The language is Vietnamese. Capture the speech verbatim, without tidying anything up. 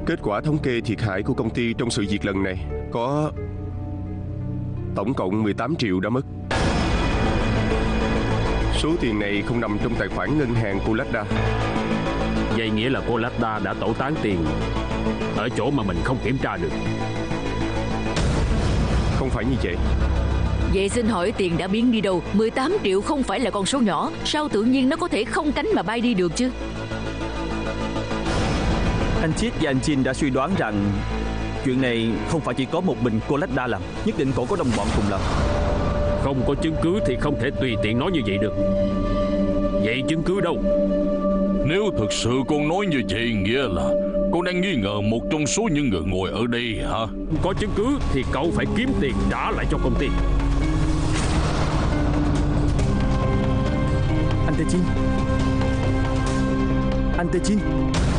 Kết quả thống kê thiệt hại của công ty trong sự việc lần này có tổng cộng mười tám triệu đã mất. Số tiền này không nằm trong tài khoản ngân hàng cô Lada. Vậy nghĩa là cô Lada đã tẩu tán tiền ở chỗ mà mình không kiểm tra được. Không phải như vậy. Vậy xin hỏi tiền đã biến đi đâu? mười tám triệu không phải là con số nhỏ. Sao tự nhiên nó có thể không cánh mà bay đi được chứ? Anh Chit và anh Jin đã suy đoán rằng chuyện này không phải chỉ có một mình cô Lada làm, nhất định còn có đồng bọn cùng làm. Không có chứng cứ thì không thể tùy tiện nói như vậy được. Vậy chứng cứ đâu? Nếu thực sự con nói như vậy, nghĩa là con đang nghi ngờ một trong số những người ngồi ở đây hả? Có chứng cứ thì cậu phải kiếm tiền trả lại cho công ty. Anh Tae Jin, Anh Tae Jin.